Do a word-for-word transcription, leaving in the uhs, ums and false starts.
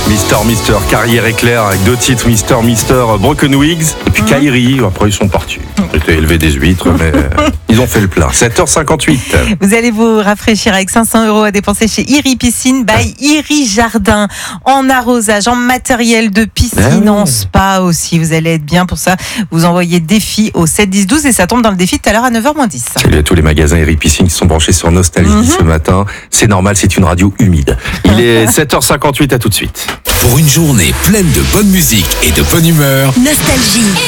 Mister Mister, carrière éclair avec deux titres, Mister Mister, Broken Wigs et puis Mmh. Kairi. Après ils sont partis. Ils étaient élevés des huîtres, mais ils ont fait le plein. sept heures cinquante-huit. Vous allez vous rafraîchir avec cinq cents euros à dépenser chez Iri Piscine by Iri Jardin. En arrosage, en matériel de piscine, Ah oui. en spa aussi. Vous allez être bien pour ça. Vous envoyez défi au sept dix douze et ça tombe dans le défi tout à l'heure à neuf heures moins dix. Salut à tous les magasins Eric Piscine qui sont branchés sur Nostalgie Mhm. ce matin. C'est normal, c'est une radio humide. Il est sept heures cinquante-huit, à tout de suite. Pour une journée pleine de bonne musique et de bonne humeur, Nostalgie.